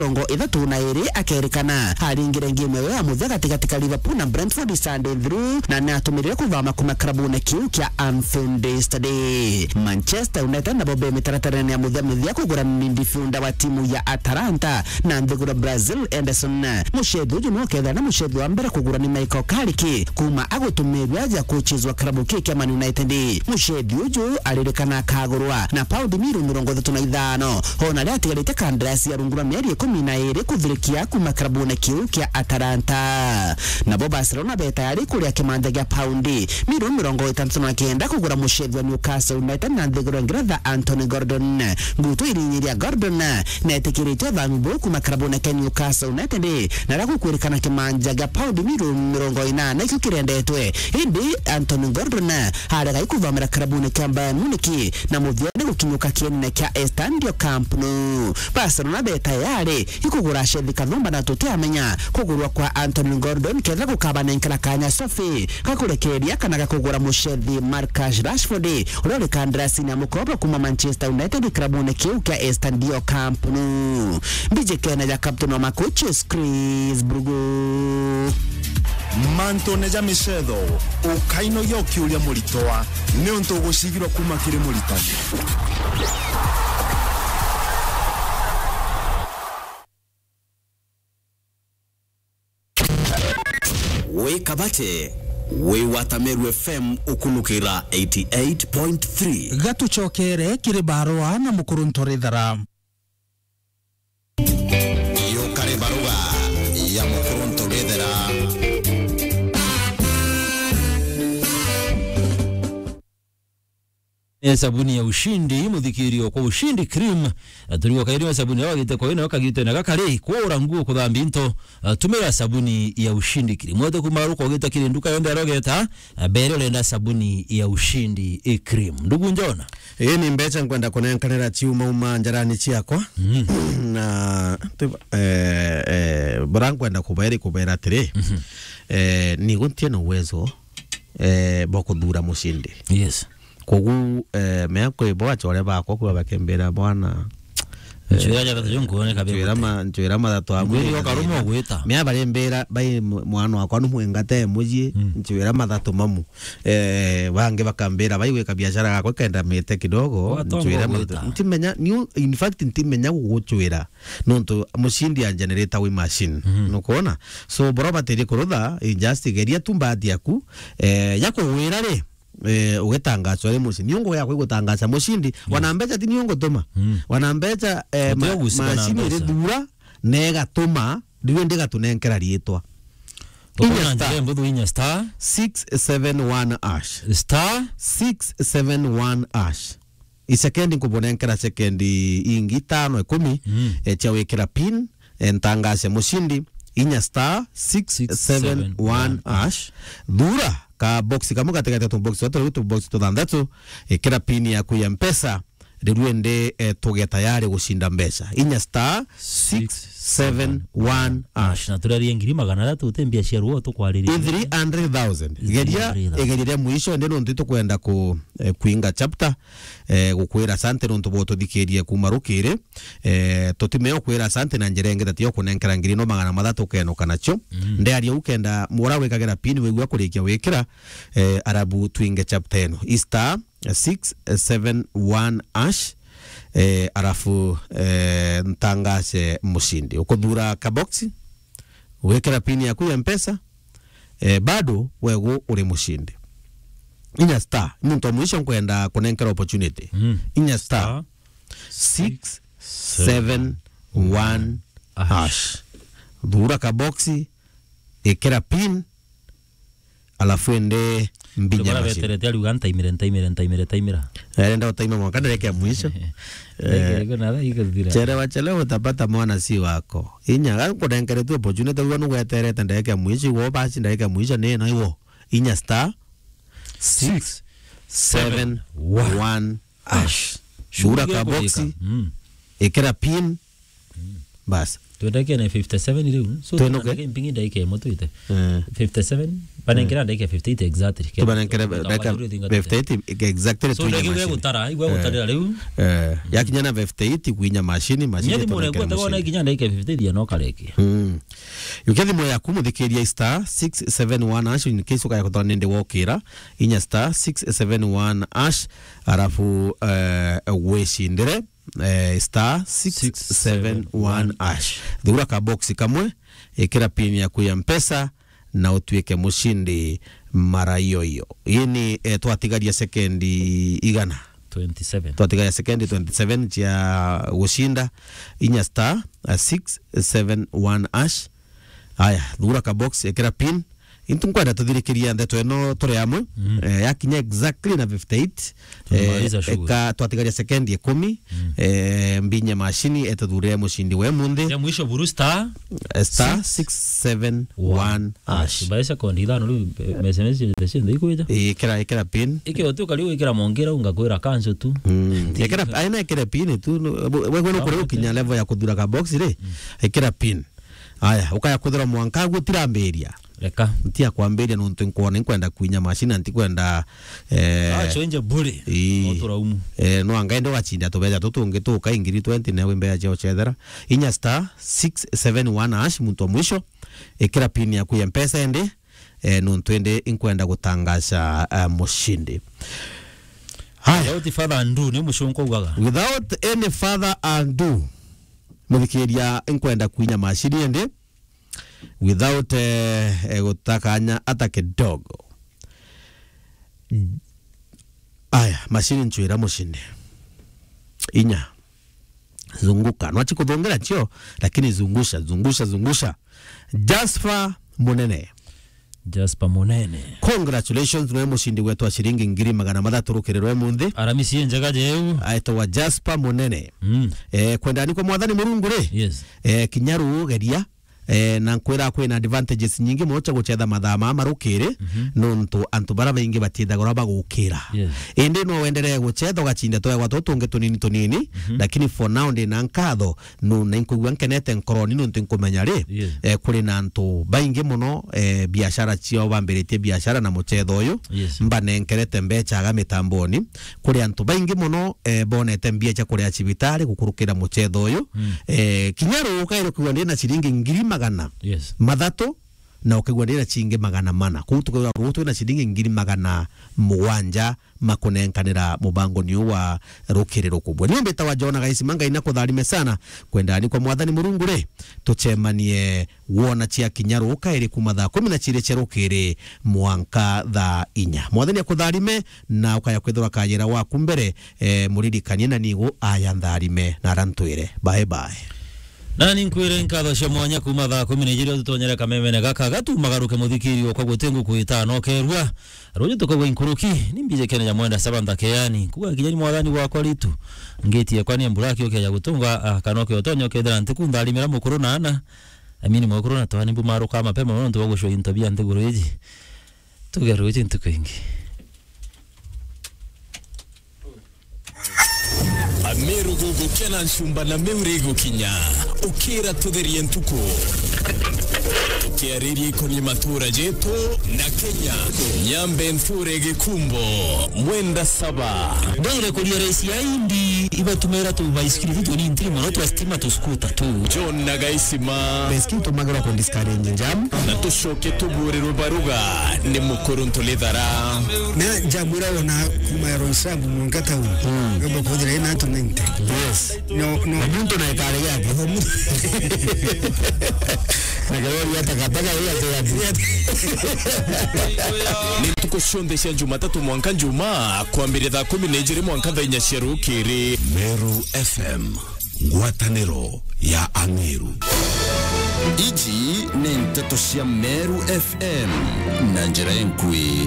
Rongo ithatu na iri akerikana haringire ngime ya muthe katika Liverpool na Brentford Sunday through na natumirire kuthama kuma klabu na kiu kia Anfield yesterday. Manchester United na bobe mitaratarene ya muthe mithia kugura midfielder wa timu ya Atalanta na nthigura Brazil Anderson. Mushedhi uju noketha na mushedhi wa mbere kugura ni Michael Carrick kuma agutumirwa ya kuchezwa klabu kia Man United. Mushedhi uju alirikana kagurwa na paundi milioni 35 hona ria tigarite kandarasi ya rungura mieri 12 kuthirikia kuma klabu na kiu kia Atalanta. Na Barcelona betayari kuria kimanda gia paundi milioni 69 kugura mushedhi wa Newcastle United na nthigura Ngeretha Anthony Gordon. Ngutu irinyiria Gordon na etikirite thamu kuma klabu na Newcastle United na ragu kwirikana kimanja gia paundi milioni 80 ikio kirendetwe. Hindi Anthony Gordon haraga ikuvamira klabu na Bayern Munich na muthiende gukinyuka kiene kia Estadio Camp Nou. Barcelona betayari ikugura shethi kathumba na tutiamenya kugurwa kwa Anthony Gordon ketha gukabana inkala kanya Sophie kakurekeria kana gakugura mushethi Marcus Rashford urore kandarasi na mukopa kuma Manchester United klabu na kiu kia Estadio Camp Nou. Mbije kena ya captain wa makoches Chris Brugo Mantone ja micedo ukaino yoki uria muritoa ne onto gushigirwa kuma kire muritani we kabate we Watameru FM ukulukira 88.3 gatuchokere kiri barua na mukuruntore dhara iyo kare barua ya mukuruntore dhara sabuni ya ushindi muthikirio kwa ushindi cream turiwa kairiwa sabuni ya gite kwa ina wakagite na gakare kwa uranguo kuthamba into tumira sabuni ya ushindi cream mwote kumaru kwa gita kiri nduka yonde arogeta bere lenda sabuni ya ushindi cream ndugu njona ni mbecha nkwenda kunenkanira chiuma uma njarani chiakwa na bora nkwenda kubera tire ni guntie na uwezo boko dura mushindi yes kogu meako iboacho wale bako kwa bakembera bwana nchwiraja batujunguone kabiri nchwirama datu amwiri okarumo gwita mea barembera bai mwana wakwa numwengate muji nchwirama datu mamu bange bakambera baiwe ka biashara gako kenda mete kidogo nchwirama ntimenya new in fact ntimenya guchwira nonto mushindi ya generator we machine nukuona so boroba tere kurutha just geria tumbati yaku yako wirare ugetangaza ari mushi niongo yakwe gutangaza mushindi wanambeja ti niongo tuma wanambeja mashini ri dura nega tuma ndiwe ndiga tunenkera rietwa inya star 671 ash star 671 ash isekendi kubonenkera sekendi ingi 5 cha wekera pin entangaze mushindi inya star 671 ash dura ka boxi kama katika tu boxi watu boxi to thandatu kira pini ya kuya mpesa riruende tugeta yari gushinda mbesa inya star 671 ash na turari ngiri magana 3 utembia cia ruo tukwariria 300,000 geria mwisho ndeno ntito kwenda kuinga chapter gukwira sante no ntuboto dikerie kumarukire totimeo kwira sante na njerenge tatio kunenkera ngiri no magana 3 keno kanacho ndari ukenda mura wekagera pini wegwa kurikia wekira arabu twinge chapter eno star 671 ash arafu ntangaze mushindi ukudhura kaboxi wekera pini ya kuya mpesa bado wego uri mushindi inya star muntu mwisho kwenda kunenkera opportunity inya star 671 hash dhura kaboxi ekera pin alafu ende mbinya mashini bora betere uganta imira ndio utaima mwaka ndeke mwisho chere utapata mwana si wako inya kunenkera tu opportunity wanu wetere ndeke mwisho wo basi ndeke mwisho neno iwo inya star 671 ash shura kaboxi ekera pin bas Tuendeke na 57 leo. So tuendeke mpingi dakika moto ite. 57 panengira dakika 58 exactly. Tubanengira dakika 58 exactly. So dakika gutara, igwa gutara leo. Yakinyana 58 kuinya mashini Nyadi mwana kwa tawana ikinya dakika 58 ya noka leki. Yukethi moya kumuthikiria star 671 hash in case ukaya kutoa nende wokira inya star 671 hash arafu weshindire star 671 hash thura ka box kamwe ikira pin ya kuya mpesa na utuike mushindi mara hiyo ini twatigaria sekendi igana 27 twatigaria sekendi 27 cha gushinda inya star 671 hash aya thura ka box ikira pin intunkwenda tuthirikiria ndeto eno tore amwe yakinya exactly na 58 ka twatigaria sekendi 10 mbinya mashini etuthure mushindi we munthi ya mwisho buru star 671 hash baisa kondi thano lu message ndesinde ikuja ikira pin ikiotuka liu ikira mongera ungakwira kanzo tu ikira aina ikira pin tu wewe no kure ukinya level ya kuthura ka box ri ikira pin aya ukaya kuthura mwanka gutirambiria reka ntia kwambiria nuntu nkuona nkwenda kuinya mashini ntikwenda chonje bure otura umu no angaende wachinda tubeja tutungi tuka ingiri 20 nawe mbeya jeo chethera inya star 671 hash muntu mwisho ikira pin ya kuya mpesa ende nuntu ende inkwenda gutangasha mushindi without further ado ni mushonko ugaga without any further ado muthikiria inkwenda kuinya mashini ende without gutakanya hata kidogo aya mashini nchwira mushinde inya zunguka nwachi kuthongera chio lakini zungusha Jasper Munene congratulations no mushindi wetu wa shilingi 300 turukirirwe munthi aramisi njega jeu aitwa Jasper Munene kwenda ni kwa mwathani Murungu ri yes kinyaru geria na nkwira kwina advantages nyingi mocha guchetha mathama marukire nuntu antu bara baingi batindagora bagukira indi no wenderee guchetha gacinde toya tunge tunini lakini for now ndi na nkatho no ninkugwa nkenete nkoroni nuntu nkumenya ri kuri na antu baingi muno biashara cio bambiritie biashara na muchetho uyu mbanenkerete mbecha ga mitamboni kuri antu baingi muno bonete mbecha kuri acibitari gukurukira muchetho uyu kinyaru kairo kuwa ndi na shilingi magana mathatu na ukigwa ndira chinge magana mana kutukwa rutu na shilingi 700 makunenkanira mubango ni wa rukiriro kubwa ni mbeta wa Jona gaisi manga ina kutharime sana kwenda ni kwa mwathani Murungu ri tuchemanie wona chia kinyaru ukairi kumatha 10 chire cherukire mwanka tha inya mwathani akutharime na ukaya kwithura kayira waku mbere muririkanie na nigo aya ntharime na rantwire bye bye nani nkwire nkatho cia mwanya kuma thaa 12 tutonyere kamemene gaka gatumagaruke muthikirio kwa gutengu kuita no kerwa roje tukagwa inkuruki nimbije kene ya mwenda sabanda keyani kuga kijani mwathani wakwa ritu ngetie kwani mbulaki oke ya gutunga kanoke otonyo kedra ntikunda alimira mukuru nana amini mukuru na twani mbumaro kama pema no ntwago sho intabia nteguro yeji tugaroje ntukengi Ameru gugu kena nshumba na meurego kinya ukira tutherie ntuko tukiariri kwenye matura jeto na Kenya nyambe nture gikumbo mwenda saba dole kulia raisi ya indi iba tumera tu baiskili vitu ni intri mono tu estima tu skuta tu John na gaisima baiskili tu magara kwa diskari njam na tushoke tubure rubaruga ni mukuru ntulidhara na jabura wana kumaro sabu mungata hu gaba kodira ina to 90 yes no muntu na ikare yake nagarori atakataka ya ni tukushondesha Jumatatu mwanka njuma kuambire thaa 12 mwanka thaa 4 cherukiri Meru FM ngwataniro ya Angeru iji ni nteto cia Meru FM na njira enkui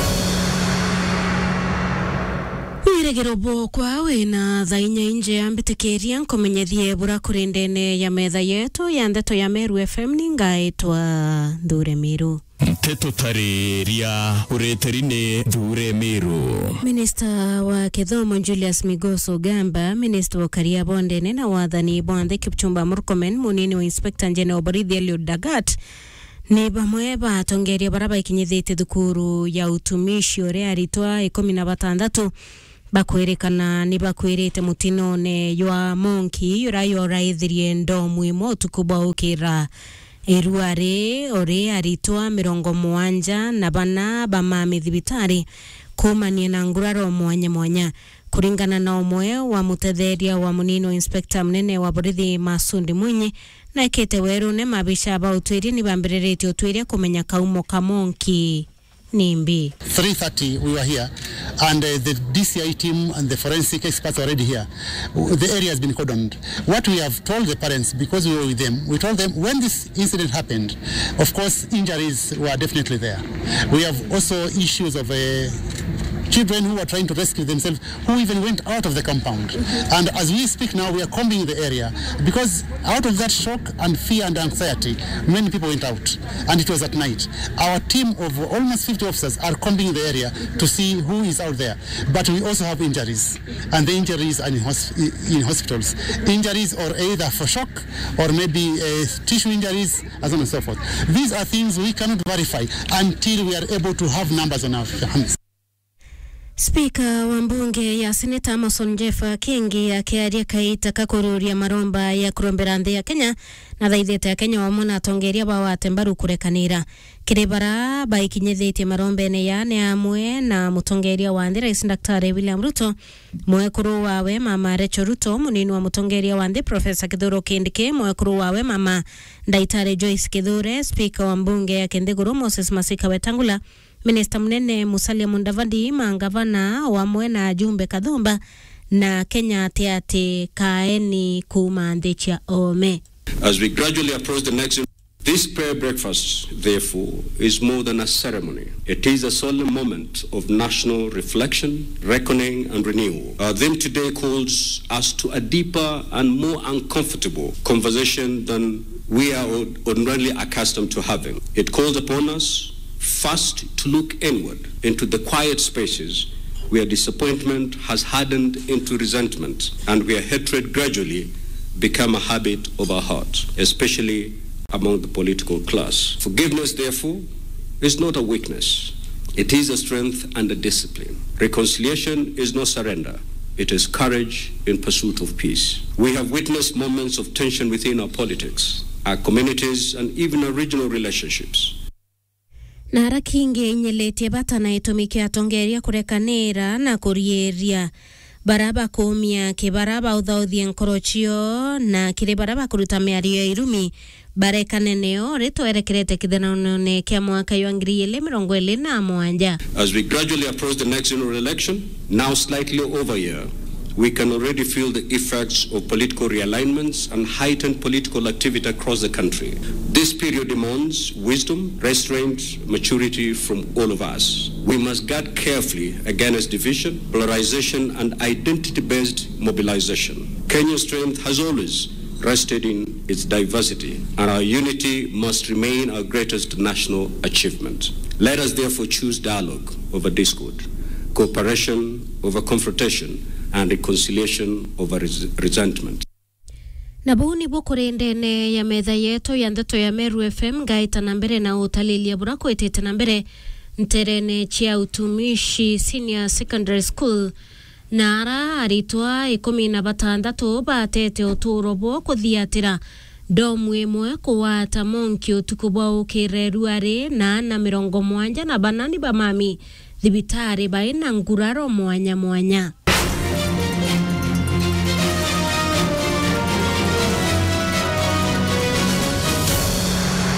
Wiregero bokwa wina thainya inje ambitekeria nkomenyethie bura kurindene ya metha yetu ya ndeto ya Meru FM ningaitwa Ndure Miru. Mteto Tareria ureterine Dhure Meru. Minister wa Kithomo Julius Migoso Gamba, Minister wa Kariabonde na wathani Bwanthe Kipchumba Murkomen, munini wa Inspector General Borithi Eliud Dagat ni bamwe batongeria baraba ikinyithite thukuru ya utumishi uria aritwa 16 bakwerekana ni bakwirite mutinone ywa monki urayo raithirie ndomu imwe utukubwa ukira Eruare ore aritwa 70 na bana bamami thibitari kumania na nguraro mwanya kuringana na umwe wa mutetheria wa munino Inspector mnene wa Borithi Masundi Mwinyi na Kete Weru ne mabisha ba utwiri ni bambirerete utwiri kumenya kaumo kamonki nimbi. 3:30 we were here and the DCI team and the forensic experts are already here. The area has been cordoned. What we have told the parents, because we were with them, we told them when this incident happened, of course injuries were definitely there. We have also issues of children who were trying to rescue themselves, who even went out of the compound. And as we speak now, we are combing the area because out of that shock and fear and anxiety, many people went out, and it was at night. Our team of almost 50 officers are combing the area to see who is out there. But we also have injuries, and the injuries are in hospitals. Injuries are either for shock or maybe tissue injuries, and so on and so forth. These are things we cannot verify until we are able to have numbers on our hands. Speaker wa mbunge ya Seneta Amason Jeffa Kingi akiaria kaita kakururia maromba ya kurombera nthi ya Kenya na thaithete ya Kenya wamuna atongeria bawate mbaru kurekanira kiribara baikinyithitie marombene ya ne amwe na mutongeria wa nthi Rais Daktari William Ruto mwekuru wawe mama Rachel Ruto munini wa mutongeria wa nthi Professor Kithure Kindiki mwekuru wawe mama Ndaitare Joyce Kithure Speaker wa mbunge ya Kindiguru Moses Masika Wetangula Minister mnene Musalia Mudavadi mangavana wamwe na Jumbe Kadhumba na Kenya teate kaeni kumandechia ome. As we gradually approach the next, this prayer breakfast, therefore, is more than a ceremony. It is a solemn moment of national reflection, reckoning, and renewal. Our theme today calls us to a deeper and more uncomfortable conversation than we are ordinarily accustomed to having. It calls upon us first to look inward into the quiet spaces where disappointment has hardened into resentment and where hatred gradually become a habit of our hearts, especially among the political class. Forgiveness, therefore, is not a weakness. It is a strength and a discipline. Reconciliation is not surrender. It is courage in pursuit of peace. We have witnessed moments of tension within our politics, our communities, and even our regional relationships. Nara Kingi inyeletie batana itumikia tongeria kurekanira na kurieria baraba kumia kibaraba uthauthie nkorochio na kiri baraba kuruta miario irumi barekaneneo rito erekerete kithanone kia mwaka wa 2027. As we gradually approach the next general election, now slightly over a year, we can already feel the effects of political realignments and heightened political activity across the country. This period demands wisdom, restraint, maturity from all of us. We must guard carefully against division, polarization, and identity-based mobilization. Kenya's strength has always rested in its diversity, and our unity must remain our greatest national achievement. Let us therefore choose dialogue over discord, cooperation over confrontation, and reconciliation over resentment. Nabuni bukurendene ya medha yetu ya ndeto ya Meru FM gaita nambere na utalilia burako etete nambere nterene chia utumishi senior secondary school nara aritwa 16 batete oturobo kuthiatira domu imwe kuwata monki utukubwa ukireruare na 70 na banani bamami thibitari baina nguraro mwanya